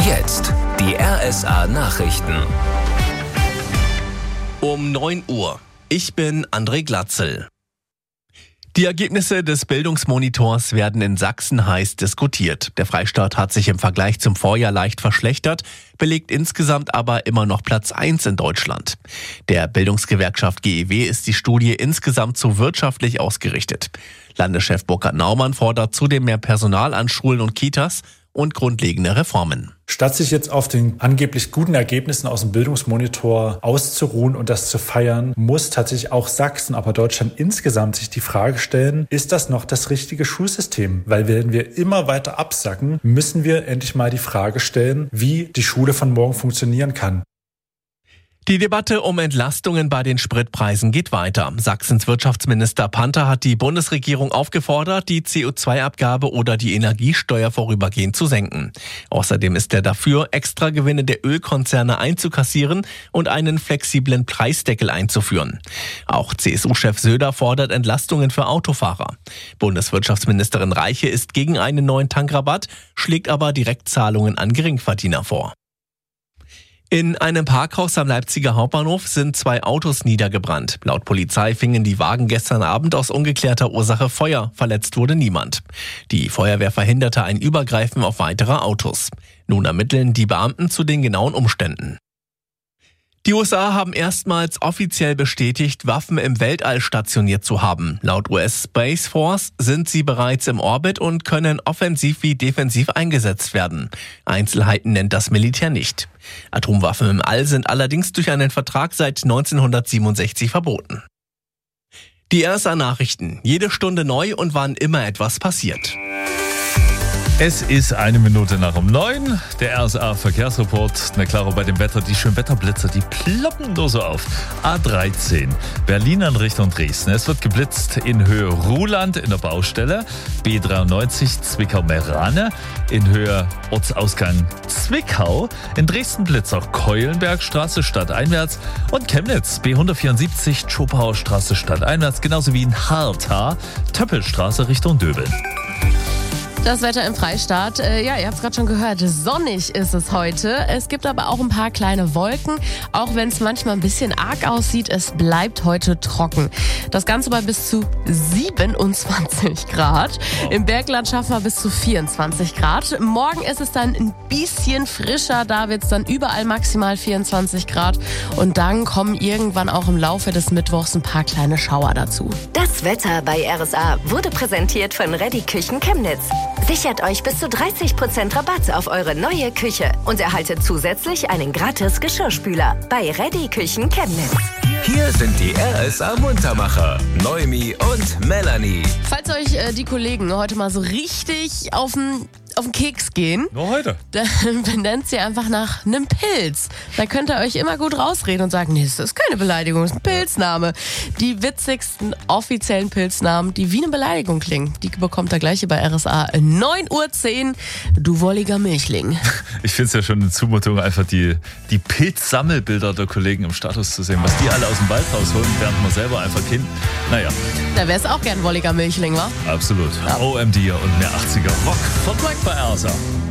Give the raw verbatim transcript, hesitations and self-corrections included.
Jetzt die R S A-Nachrichten. Um neun Uhr. Ich bin André Glatzel. Die Ergebnisse des Bildungsmonitors werden in Sachsen heiß diskutiert. Der Freistaat hat sich im Vergleich zum Vorjahr leicht verschlechtert, belegt insgesamt aber immer noch Platz eins in Deutschland. Der Bildungsgewerkschaft G E W ist die Studie insgesamt zu wirtschaftlich ausgerichtet. Landeschef Burkhard Naumann fordert zudem mehr Personal an Schulen und Kitas und grundlegende Reformen. Statt sich jetzt auf den angeblich guten Ergebnissen aus dem Bildungsmonitor auszuruhen und das zu feiern, muss tatsächlich auch Sachsen, aber Deutschland insgesamt sich die Frage stellen, ist das noch das richtige Schulsystem? Weil wenn wir immer weiter absacken, müssen wir endlich mal die Frage stellen, wie die Schule von morgen funktionieren kann. Die Debatte um Entlastungen bei den Spritpreisen geht weiter. Sachsens Wirtschaftsminister Panther hat die Bundesregierung aufgefordert, die C O zwei Abgabe oder die Energiesteuer vorübergehend zu senken. Außerdem ist er dafür, Extragewinne der Ölkonzerne einzukassieren und einen flexiblen Preisdeckel einzuführen. Auch C S U-Chef Söder fordert Entlastungen für Autofahrer. Bundeswirtschaftsministerin Reiche ist gegen einen neuen Tankrabatt, schlägt aber Direktzahlungen an Geringverdiener vor. In einem Parkhaus am Leipziger Hauptbahnhof sind zwei Autos niedergebrannt. Laut Polizei fingen die Wagen gestern Abend aus ungeklärter Ursache Feuer. Verletzt wurde niemand. Die Feuerwehr verhinderte ein Übergreifen auf weitere Autos. Nun ermitteln die Beamten zu den genauen Umständen. Die U S A haben erstmals offiziell bestätigt, Waffen im Weltall stationiert zu haben. Laut U S Space Force sind sie bereits im Orbit und können offensiv wie defensiv eingesetzt werden. Einzelheiten nennt das Militär nicht. Atomwaffen im All sind allerdings durch einen Vertrag seit neunzehnhundertsiebenundsechzig verboten. Die R S A-Nachrichten. Jede Stunde neu und wann immer etwas passiert. Es ist eine Minute nach um neun. Der R S A-Verkehrsreport. Na klar, bei dem Wetter, die schönen Wetterblitzer, die ploppen nur so auf. A dreizehn, Berlin in Richtung Dresden. Es wird geblitzt in Höhe Ruhland in der Baustelle. B dreiundneunzig, Zwickau-Merane in Höhe Ortsausgang Zwickau. In Dresden Blitzer Keulenbergstraße stadteinwärts. Und Chemnitz, B hundertvierundsiebzig, Schopauer Straße stadteinwärts. Genauso wie in Hartha, Töppelstraße Richtung Döbeln. Das Wetter im Freistaat, äh, ja, ihr habt es gerade schon gehört, sonnig ist es heute. Es gibt aber auch ein paar kleine Wolken, auch wenn es manchmal ein bisschen arg aussieht. Es bleibt heute trocken. Das Ganze bei bis zu siebenundzwanzig Grad. Im Bergland schaffen wir bis zu vierundzwanzig Grad. Morgen ist es dann ein bisschen frischer, da wird es dann überall maximal vierundzwanzig Grad. Und dann kommen irgendwann auch im Laufe des Mittwochs ein paar kleine Schauer dazu. Das Wetter bei R S A wurde präsentiert von Reddy Küchen Chemnitz. Sichert euch bis zu dreißig Prozent Rabatt auf eure neue Küche und erhaltet zusätzlich einen gratis Geschirrspüler bei Reddy Küchen Chemnitz. Hier sind die R S A-Muntermacher, Noemi und Melanie. Falls euch äh, die Kollegen heute mal so richtig auf den auf den Keks gehen, Nur heute. dann benennt sie einfach nach einem Pilz. Da könnt ihr euch immer gut rausreden und sagen, nee, das ist keine Beleidigung, das ist ein Pilzname. Die witzigsten offiziellen Pilznamen, die wie eine Beleidigung klingen, die bekommt ihr gleich hier bei R S A neun Uhr zehn. Du wolliger Milchling. Ich finde es ja schon eine Zumutung, einfach die, die Pilzsammelbilder der Kollegen im Status zu sehen, was die alle aus dem Wald rausholen, während man selber einfach Kind. Naja. Da wär's auch gern wolliger Milchling, wa? Absolut. Ja. O M D und mehr achtziger Rock von Black bei R S A.